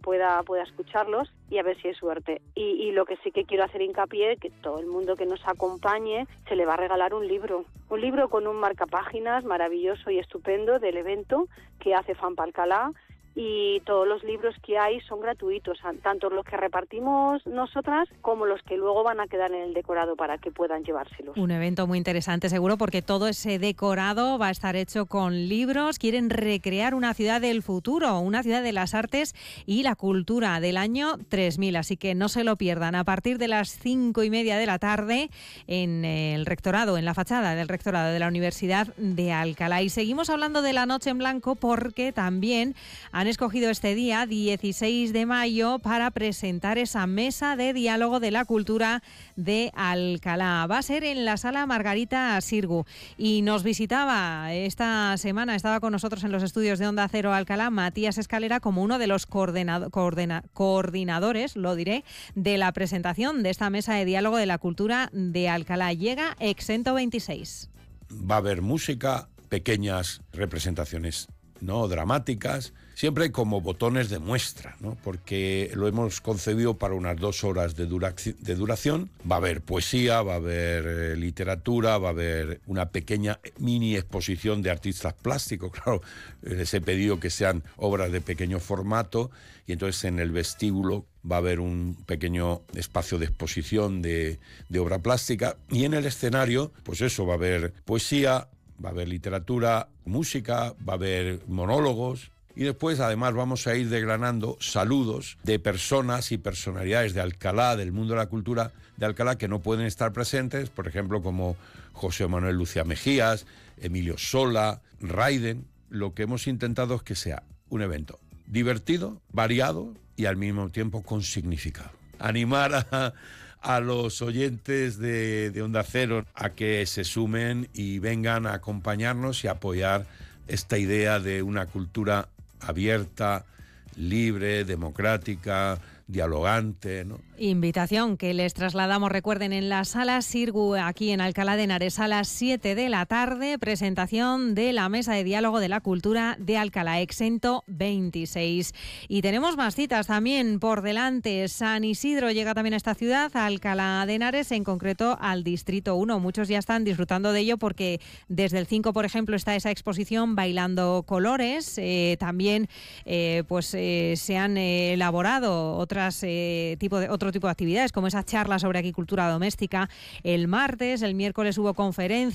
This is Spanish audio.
pueda escucharlos y a ver si hay suerte. Y lo que sí que quiero hacer hincapié, que todo el mundo que nos acompañe se le va a regalar un libro con un marcapáginas maravilloso y estupendo del evento que hace FAMP Alcalá. Y todos los libros que hay son gratuitos, tanto los que repartimos nosotras como los que luego van a quedar en el decorado para que puedan llevárselos. Un evento muy interesante seguro, porque todo ese decorado va a estar hecho con libros. Quieren recrear una ciudad del futuro, una ciudad de las artes y la cultura del año 3000, así que no se lo pierdan. A partir de las 5:30 de la tarde en el rectorado, en la fachada del rectorado de la Universidad de Alcalá. Y seguimos hablando de la Noche en Blanco porque también han escogido este día, 16 de mayo, para presentar esa mesa de diálogo de la cultura de Alcalá. Va a ser en la sala Margarita Xirgu. Y nos visitaba esta semana, estaba con nosotros en los estudios de Onda Cero Alcalá, Matías Escalera, como uno de los coordinadores, lo diré, de la presentación de esta mesa de diálogo de la cultura de Alcalá. Llega Exento 26. Va a haber música, pequeñas representaciones no dramáticas, siempre como botones de muestra, ¿no? Porque lo hemos concebido para unas 2 horas de duración. Va a haber poesía, va a haber literatura, va a haber una pequeña mini exposición de artistas plásticos. Claro, les he pedido que sean obras de pequeño formato, y entonces en el vestíbulo va a haber un pequeño espacio de exposición de obra plástica, y en el escenario, pues eso, va a haber poesía, va a haber literatura, música, va a haber monólogos, y después además vamos a ir desgranando saludos de personas y personalidades de Alcalá, del mundo de la cultura de Alcalá, que no pueden estar presentes, por ejemplo, como José Manuel Lucía Mejías, Emilio Sola, Raiden. Lo que hemos intentado es que sea un evento divertido, variado y al mismo tiempo con significado. Animar a los oyentes de Onda Cero a que se sumen y vengan a acompañarnos y apoyar esta idea de una cultura abierta, libre, democrática, dialogante, ¿no? Invitación que les trasladamos, recuerden, en la sala Xirgu, aquí en Alcalá de Henares, a las 7 de la tarde, presentación de la Mesa de Diálogo de la Cultura de Alcalá, Exento 26. Y tenemos más citas también por delante. San Isidro llega también a esta ciudad, a Alcalá de Henares, en concreto al Distrito 1. Muchos ya están disfrutando de ello porque desde el 5, por ejemplo, está esa exposición Bailando Colores. También se han elaborado otro tipo de actividades, como esa charla sobre agricultura doméstica el martes. El miércoles hubo conferencia